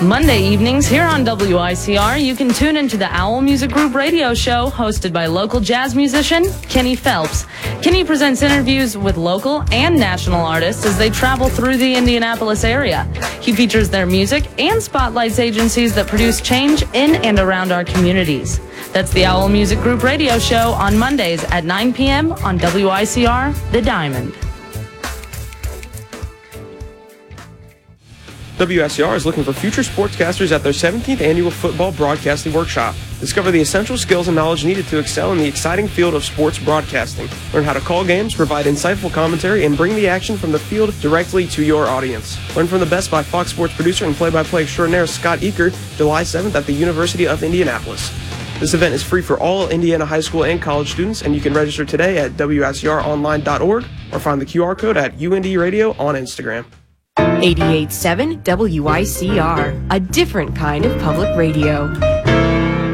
Monday evenings here on WICR, you can tune into the Owl Music Group radio show hosted by local jazz musician Kenny Phelps. Kenny presents interviews with local and national artists as they travel through the Indianapolis area. He features their music and spotlights agencies that produce change in and around our communities. That's the Owl Music Group radio show on Mondays at 9 p.m. on WICR, The Diamond. WSCR is looking for future sportscasters at their 17th annual football broadcasting workshop. Discover the essential skills and knowledge needed to excel in the exciting field of sports broadcasting. Learn how to call games, provide insightful commentary, and bring the action from the field directly to your audience. Learn from the best by Fox Sports producer and play-by-play extraordinaire Scott Eaker, July 7th at the University of Indianapolis. This event is free for all Indiana high school and college students, and you can register today at WSCRonline.org or find the QR code at UND Radio on Instagram. 88.7 WICR, a different kind of public radio.